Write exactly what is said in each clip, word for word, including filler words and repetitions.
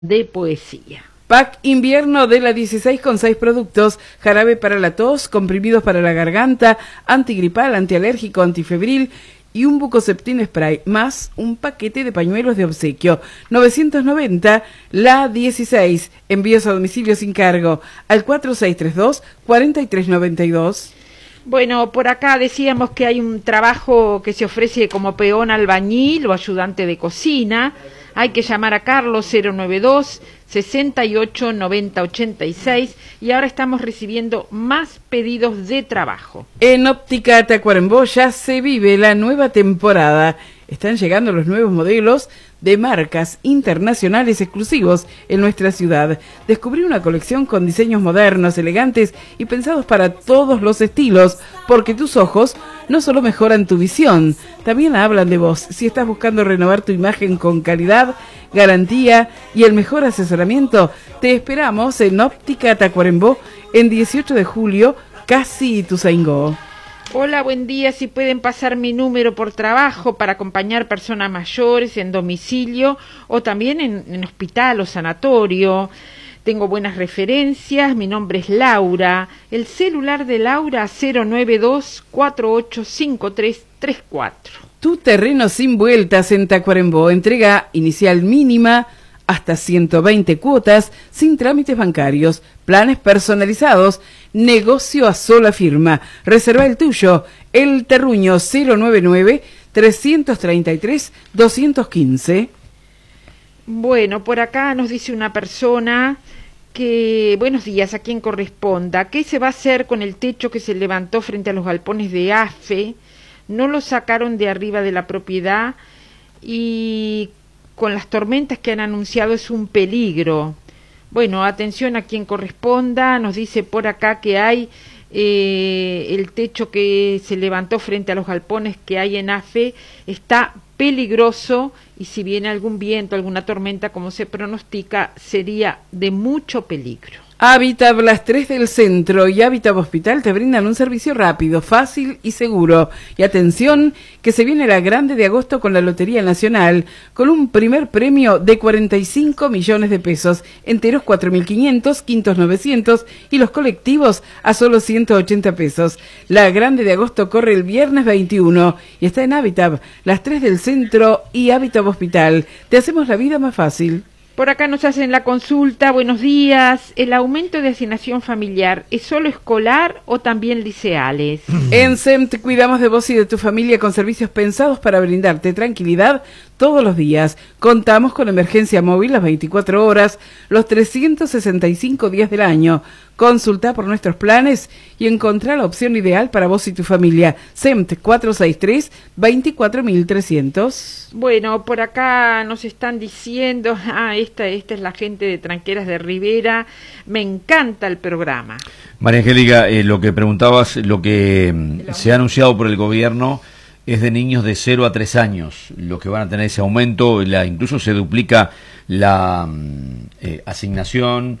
de poesía. Pack invierno de la dieciséis con seis productos: jarabe para la tos, comprimidos para la garganta, antigripal, antialérgico, antifebril y un Bucoceptin spray, más un paquete de pañuelos de obsequio. novecientos noventa la dieciséis, envíos a domicilio sin cargo, al cuatro seis tres dos, cuatro tres nueve dos. Bueno, por acá decíamos que hay un trabajo que se ofrece como peón albañil o ayudante de cocina. Hay que llamar a Carlos cero nueve dos, sesenta y ocho, noventa, ochenta y seis, y ahora estamos recibiendo más pedidos de trabajo. En Óptica Tacuarembó ya se vive la nueva temporada. Están llegando los nuevos modelos de marcas internacionales exclusivos en nuestra ciudad. Descubrí una colección con diseños modernos, elegantes y pensados para todos los estilos, porque tus ojos no solo mejoran tu visión, también hablan de vos. Si estás buscando renovar tu imagen con calidad, garantía y el mejor asesoramiento, te esperamos en Óptica Tacuarembó en dieciocho de julio, casi Ituzaingó. Hola, buen día. Si pueden pasar mi número por trabajo para acompañar personas mayores en domicilio o también en, en hospital o sanatorio. Tengo buenas referencias. Mi nombre es Laura. El celular de Laura cero nueve dos, cuatro ocho cinco tres tres cuatro. Tu terreno sin vueltas en Tacuarembó. Entrega inicial mínima hasta ciento veinte cuotas, sin trámites bancarios, planes personalizados, negocio a sola firma. Reserva el tuyo, El Terruño cero nueve nueve, tres tres tres, dos uno cinco. Bueno, por acá nos dice una persona que, buenos días, a quien corresponda, ¿qué se va a hacer con el techo que se levantó frente a los galpones de AFE? No lo sacaron de arriba de la propiedad y con las tormentas que han anunciado es un peligro. Bueno, atención a quien corresponda. Nos dice por acá que hay eh, el techo que se levantó frente a los galpones que hay en AFE está peligroso, y si viene algún viento, alguna tormenta como se pronostica, sería de mucho peligro. Habitab Las tres del Centro y Habitab Hospital te brindan un servicio rápido, fácil y seguro. Y atención, que se viene la Grande de agosto con la Lotería Nacional, con un primer premio de cuarenta y cinco millones de pesos, enteros cuatro mil quinientos, quintos novecientos y los colectivos a solo ciento ochenta pesos. La Grande de agosto corre el viernes veintiuno y está en Habitab Las tres del Centro y Habitab Hospital. Te hacemos la vida más fácil. Por acá nos hacen la consulta. Buenos días. ¿El aumento de asignación familiar es solo escolar o también liceales? En S E M T cuidamos de vos y de tu familia con servicios pensados para brindarte tranquilidad todos los días. Contamos con emergencia móvil las veinticuatro horas, los trescientos sesenta y cinco días del año. Consulta por nuestros planes y encontrá la opción ideal para vos y tu familia. S E M T cuatro seis tres, veinticuatro mil trescientos. Bueno, por acá nos están diciendo, ah, esta, esta es la gente de Tranqueras de Rivera, me encanta el programa. María Angélica, eh, lo que preguntabas, lo que se ha anunciado por el gobierno es de niños de cero a tres años, los que van a tener ese aumento, la, incluso se duplica la eh, asignación,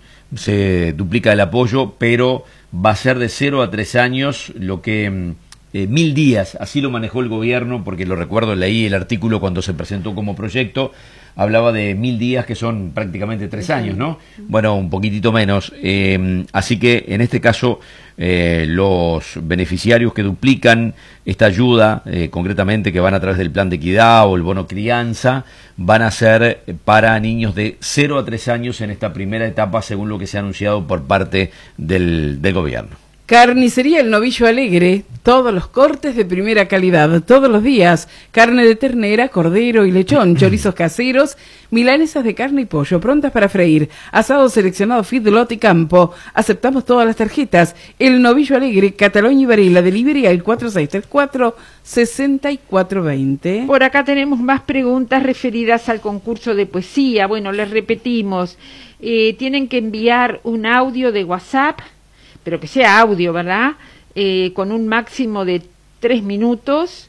se duplica el apoyo, pero va a ser de cero a tres años, lo que eh, mil días, así lo manejó el gobierno, porque lo recuerdo, leí el artículo cuando se presentó como proyecto, hablaba de mil días que son prácticamente tres años, ¿no? Bueno, un poquitito menos, eh, así que en este caso eh, los beneficiarios que duplican esta ayuda, eh, concretamente que van a través del plan de equidad o el bono crianza, van a ser para niños de cero a tres años en esta primera etapa, según lo que se ha anunciado por parte del, del gobierno. Carnicería El Novillo Alegre, todos los cortes de primera calidad, todos los días, carne de ternera, cordero y lechón, chorizos caseros, milanesas de carne y pollo, prontas para freír, asado seleccionado feedlot y campo, aceptamos todas las tarjetas. El Novillo Alegre, Cataluña y Varela, delivery al cuatro seis tres cuatro, seis cuatro dos cero. Por acá tenemos más preguntas referidas al concurso de poesía. Bueno, les repetimos, eh, tienen que enviar un audio de WhatsApp, pero que sea audio, ¿verdad? Eh, con un máximo de tres minutos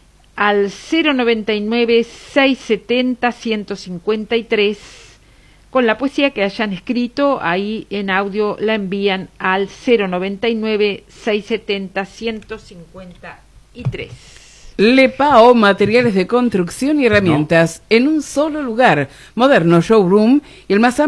al cero noventa y nueve, seiscientos setenta, ciento cincuenta y tres. Con la poesía que hayan escrito, ahí en audio la envían al cero noventa y nueve, seiscientos setenta, ciento cincuenta y tres. Lepao, materiales de construcción y herramientas, no. en un solo lugar. Moderno showroom y el más